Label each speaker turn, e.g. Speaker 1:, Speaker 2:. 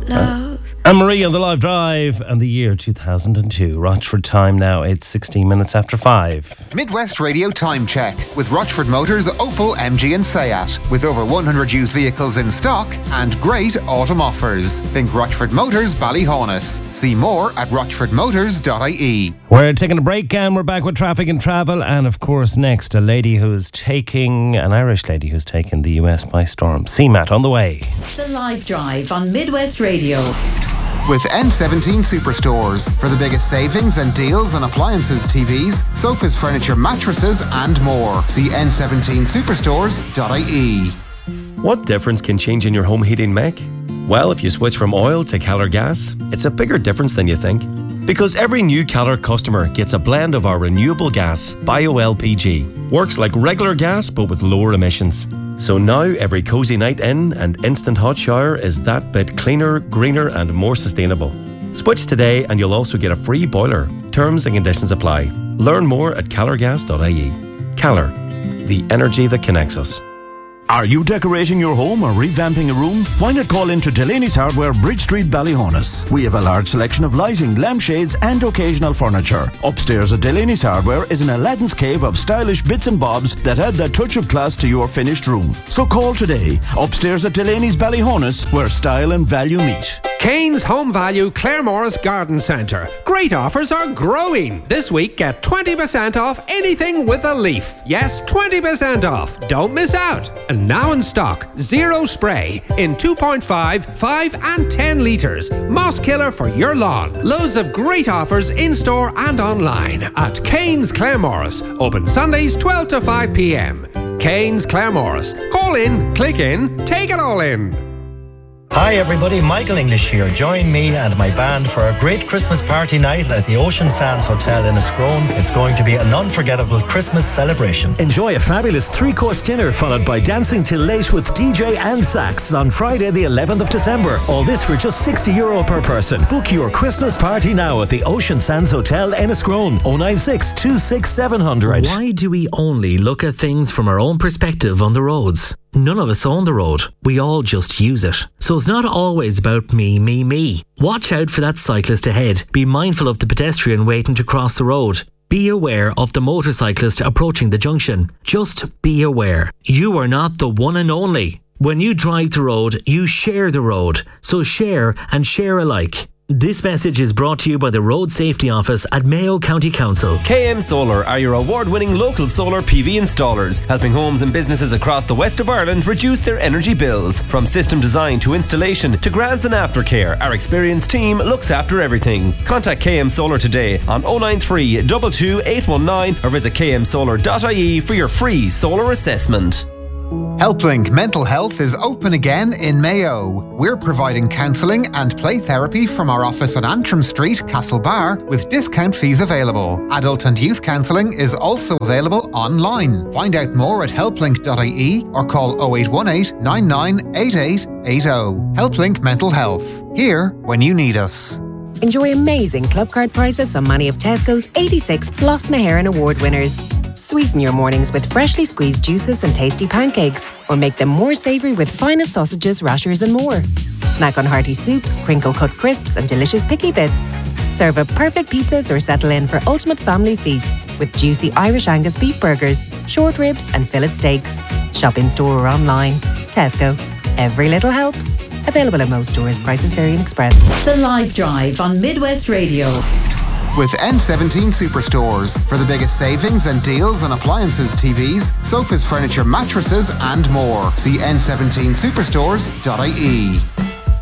Speaker 1: Anne-Marie on the live drive and the year 2002. Rochford time now, it's 16 minutes after 5.
Speaker 2: Midwest Radio Time Check with Rochford Motors, Opel, MG and Seat. With over 100 used vehicles in stock and great autumn offers. Think Rochford Motors, Ballyhonus. See more at rochfordmotors.ie.
Speaker 1: We're taking a break and we're back with traffic and travel. And of course next, an Irish lady who's taken the US by storm. CMAT on the way.
Speaker 3: The live drive on Midwest Radio.
Speaker 2: With N17 Superstores for the biggest savings and deals on appliances, TVs, sofas, furniture, mattresses and more. See n17superstores.ie.
Speaker 4: What difference can changing your home heating make? Well, if you switch from oil to Keller Gas, it's a bigger difference than you think. Because every new Keller customer gets a blend of our renewable gas, Bio-LPG. Works like regular gas but with lower emissions. So now every cosy night in and instant hot shower is that bit cleaner, greener and more sustainable. Switch today and you'll also get a free boiler. Terms and conditions apply. Learn more at kellergas.ie. Keller, the energy that connects us.
Speaker 5: Are you decorating your home or revamping a room? Why not call into Delaney's Hardware, Bridge Street, Ballyhonus. We have a large selection of lighting, lampshades and occasional furniture. Upstairs at Delaney's Hardware is an Aladdin's cave of stylish bits and bobs that add that touch of class to your finished room. So call today. Upstairs at Delaney's Ballyhonus, where style and value meet.
Speaker 6: Kane's Home Value Claremorris Garden Centre. Great offers are growing. This week, get 20% off anything with a leaf. Yes, 20% off. Don't miss out. And now in stock, Zero Spray in 2.5, 5 and 10 litres. Moss killer for your lawn. Loads of great offers in-store and online at Kane's Claremorris. Open Sundays 12 to 5 p.m. Kane's Claremorris. Call in, click in, take it all in.
Speaker 7: Hi everybody, Michael English here. Join me and my band for a great Christmas party night at the Ocean Sands Hotel in Enniscrone. It's going to be an unforgettable Christmas celebration.
Speaker 8: Enjoy a fabulous 3-course dinner followed by dancing till late with DJ and sax on Friday the 11th of December. All this for just €60 per person. Book your Christmas party now at the Ocean Sands Hotel Enniscrone. 096 26 700.
Speaker 9: Why do we only look at things from our own perspective on the roads? None of us own the road. We all just use it. So it's not always about me, me, me. Watch out for that cyclist ahead. Be mindful of the pedestrian waiting to cross the road. Be aware of the motorcyclist approaching the junction. Just be aware. You are not the one and only. When you drive the road, you share the road. So share and share alike. This message is brought to you by the Road Safety Office at Mayo County Council.
Speaker 10: KM Solar are your award-winning local solar PV installers, helping homes and businesses across the west of Ireland reduce their energy bills. From system design to installation to grants and aftercare, our experienced team looks after everything. Contact KM Solar today on 093 22 819 or visit kmsolar.ie for your free solar assessment.
Speaker 2: HelpLink Mental Health is open again in Mayo. We're providing counselling and play therapy from our office on Antrim Street, Castlebar, with discount fees available. Adult and youth counselling is also available online. Find out more at helplink.ie or call 0818 998880. HelpLink Mental Health. Here when you need us.
Speaker 11: Enjoy amazing club card prices on many of Tesco's 86 Gloss na HÉireann Award winners. Sweeten your mornings with freshly squeezed juices and tasty pancakes, or make them more savoury with finest sausages, rashers and more. Snack on hearty soups, crinkle-cut crisps and delicious picky bits. Serve up perfect pizzas or settle in for ultimate family feasts with juicy Irish Angus beef burgers, short ribs and fillet steaks. Shop in-store or online. Tesco. Every little helps. Available in most stores. Prices vary in Express.
Speaker 3: The Live Drive on Midwest Radio.
Speaker 2: With N17 Superstores for the biggest savings and deals on appliances, TVs, sofas, furniture, mattresses and more. See n17superstores.ie.